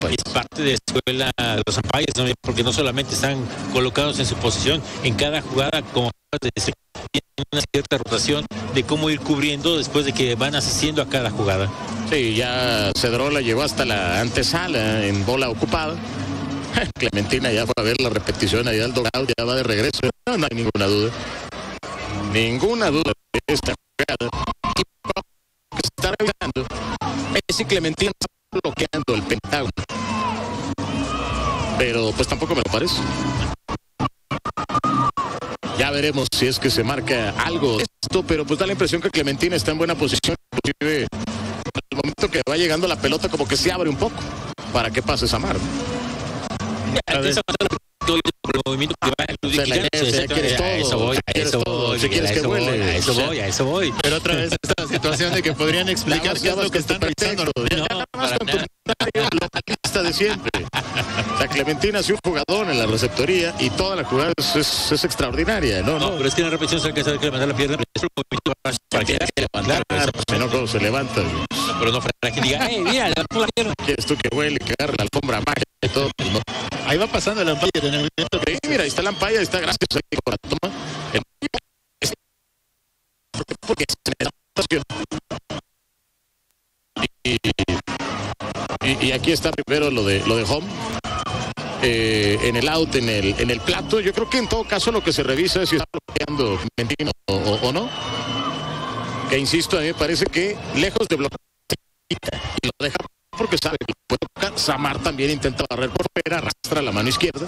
es parte de la escuela de los umpires, ¿no? Porque no solamente están colocados en su posición, en cada jugada, como tienen una cierta rotación de cómo ir cubriendo después de que van asistiendo a cada jugada. Sí, ya Cedrola llegó hasta la antesala en bola ocupada. Clementina ya fue a ver la repetición allá al Dorado, ya va de regreso. No hay ninguna duda. Ninguna duda de esta jugada. Que se está revisando. Messi Clementina está bloqueando el Pentágono. Pero pues tampoco me lo parece. Ya veremos si es que se marca algo de esto, pero pues da la impresión que Clementina está en buena posición. Inclusive, al momento que va llegando la pelota, como que se abre un poco para que pase Samar. El movimiento que va a eso voy. Pero otra vez esta situación de que podrían explicar qué es lo que están revisando. Localista de siempre. La Clementina ha sido un jugador en la receptoría y toda la jugada es extraordinaria, ¿no? No, pero es que en la repetición se alcanza a levantar la pierna, pero es un movimiento para que levantar. No, cuando se levanta. Pero no para que diga, mira, levantó la pierna. ¿Quieres tú que huele, que agarre la alfombra mágica y todo? No. Ahí va pasando el umpire en el movimiento. Sí, mira, ahí está la umpire, ahí está, gracias por la toma. Porque y aquí está primero lo de home. En el out, en el plato. Yo creo que en todo caso lo que se revisa es si está bloqueando Clementina o no. Que insisto, a mí me parece que lejos de bloquear y lo deja porque sabe que puede tocar. Samar también intenta barrer por fuera, arrastra la mano izquierda.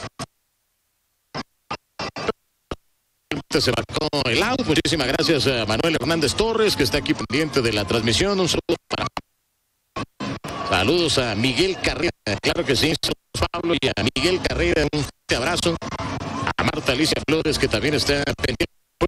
Se marcó el out. Muchísimas gracias a Manuel Hernández Torres, que está aquí pendiente de la transmisión. Un saludo para... Saludos a Miguel Carrera, claro que sí, Pablo, y a Miguel Carrera, un fuerte abrazo. A Marta Alicia Flores, que también está pendiente.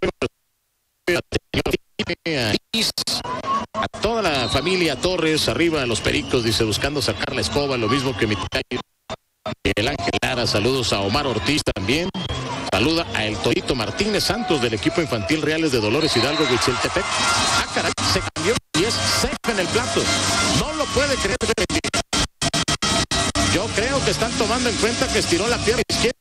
A toda la familia Torres, arriba a los Pericos, dice, buscando sacar la escoba, lo mismo que mi tocayo Miguel Ángel Lara. Saludos a Omar Ortiz también. Saluda a El Torito Martínez Santos del equipo infantil Reales de Dolores Hidalgo, Huitzeltepec. Ah, caray, se cambió y es safe en el plato. No lo puede creer. Yo creo que están tomando en cuenta que estiró la pierna izquierda.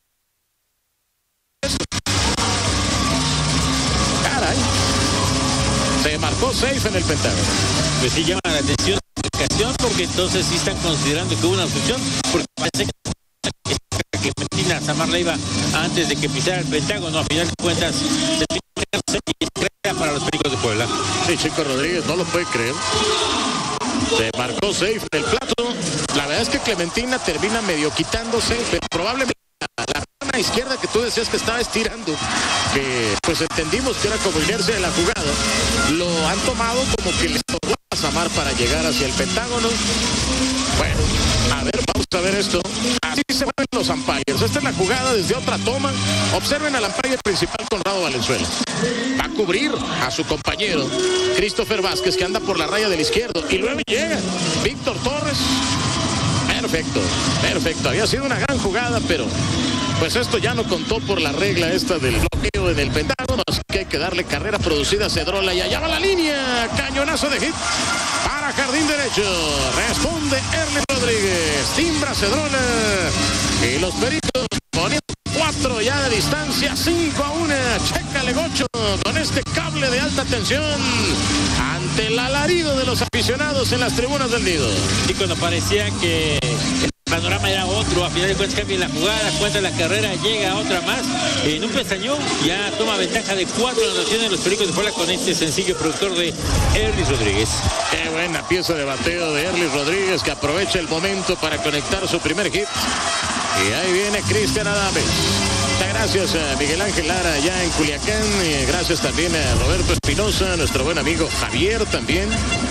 Caray. Se marcó safe en el Pentágono. Pues sí llama la atención porque entonces sí están considerando que hubo una obstrucción, porque parece que Clementina Samar la iba antes de que pisara el Pentágono. A final de cuentas se crea para los Pericos de Puebla. Sí, Chico Rodríguez no lo puede creer. Se marcó safe en el plato. La verdad es que Clementina termina medio quitándose, pero probablemente la pierna izquierda que tú decías que estaba estirando, que pues entendimos que era como inercia de la jugada, lo han tomado como que le tocó a Samar para llegar hacia el Pentágono. Bueno, a ver, vamos a ver esto. Así se mueven los umpires. Esta es la jugada desde otra toma. Observen al umpire principal, Conrado Valenzuela. Va a cubrir a su compañero Christopher Vázquez, que anda por la raya del izquierdo. Y luego llega Víctor Torres. Perfecto. Había sido una gran jugada, pero pues esto ya no contó por la regla esta del bloqueo en el Pentágono. Así que hay que darle carrera producida a Cedrola. Y allá va la línea. Cañonazo de hit para jardín derecho. Responde Erly Rodríguez. Timbra Cedrola. Y los Pericos poniendo 4 ya de distancia. 5-1. Chécale, Gocho, con este cable de alta tensión ante el alarido de los aficionados en las tribunas del Nido. Y cuando parecía que el panorama era otro, a final de cuentas cambia la jugada, cuenta la carrera, llega otra más. En un pestañón ya toma ventaja de 4 anotaciones de los Pericos de Puebla con este sencillo productor de Erly Rodríguez. Qué buena pieza de bateo de Erly Rodríguez, que aprovecha el momento para conectar su primer hit. Y ahí viene Cristian Adames. Muchas gracias a Miguel Ángel Lara allá en Culiacán. Y gracias también a Roberto Espinosa, nuestro buen amigo Javier también.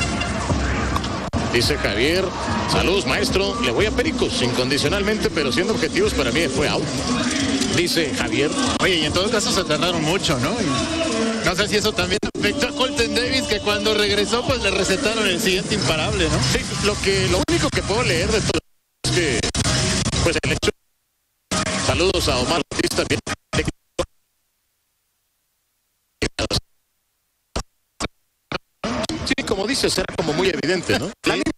Dice Javier, saludos maestro, le voy a Pericos incondicionalmente, pero siendo objetivos para mí fue out. Dice Javier. Oye, y en todo caso se tardaron mucho, ¿no? Y no sé si eso también afectó a Colton Davis, que cuando regresó pues le recetaron el siguiente imparable, ¿no? Sí, lo único que puedo leer de todo es que pues el hecho. Saludos a Omar Ortiz también. Sí, como dices, era como muy evidente, ¿no? La línea